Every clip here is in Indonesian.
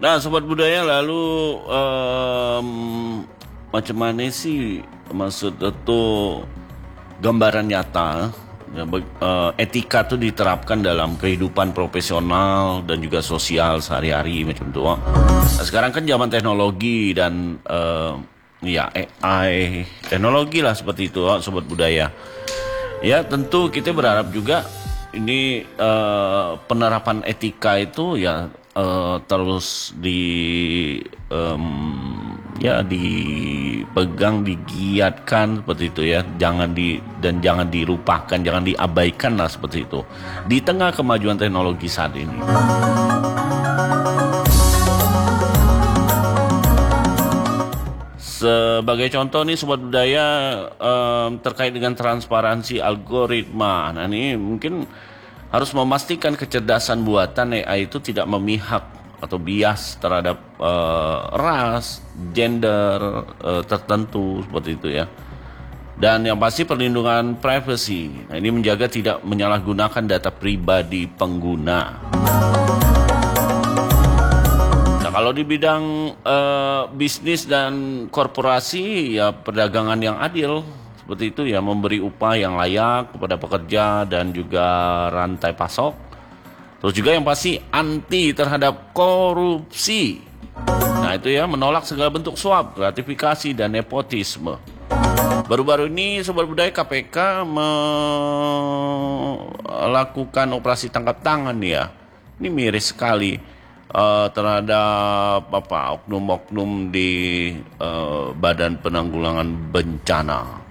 Nah, sobat budaya, lalu macam mana sih maksud itu gambaran nyata etika itu diterapkan dalam kehidupan profesional dan juga sosial sehari-hari macam itu. Nah, sekarang kan zaman teknologi dan ya AI, teknologi lah seperti itu, sobat budaya. Ya tentu kita berharap juga ini penerapan etika itu ya terus dipegang, digiatkan seperti itu ya, jangan dilupakan, jangan diabaikan lah seperti itu di tengah kemajuan teknologi saat ini. Sebagai contoh nih sobat budaya, terkait dengan transparansi algoritma. Nah ini mungkin harus memastikan kecerdasan buatan AI itu tidak memihak atau bias terhadap ras, gender tertentu seperti itu ya. Dan yang pasti perlindungan privasi. Nah, ini menjaga tidak menyalahgunakan data pribadi pengguna. Nah, kalau di bidang bisnis dan korporasi ya perdagangan yang adil seperti itu ya, memberi upah yang layak kepada pekerja dan juga rantai pasok. Terus juga yang pasti anti terhadap korupsi. Nah itu ya, menolak segala bentuk suap, gratifikasi dan nepotisme. Baru-baru ini sobat budaya, KPK melakukan operasi tangkap tangan ya. Ini miris sekali terhadap oknum-oknum di Badan Penanggulangan Bencana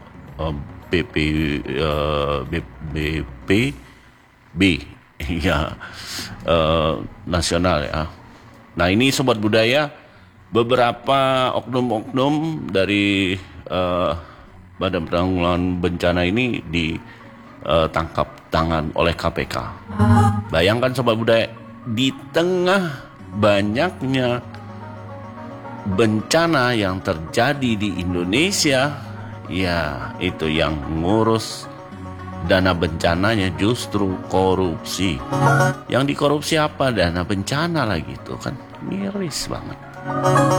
BPB ya, nasional ya. Nah ini sobat budaya, beberapa oknum-oknum dari Badan Penanggulangan Bencana ini ditangkap tangan oleh KPK. Bayangkan sobat budaya, di tengah banyaknya bencana yang terjadi di Indonesia, ya itu yang ngurus dana bencananya justru korupsi. Yang dikorupsi apa? Dana bencana lagi, itu kan miris banget.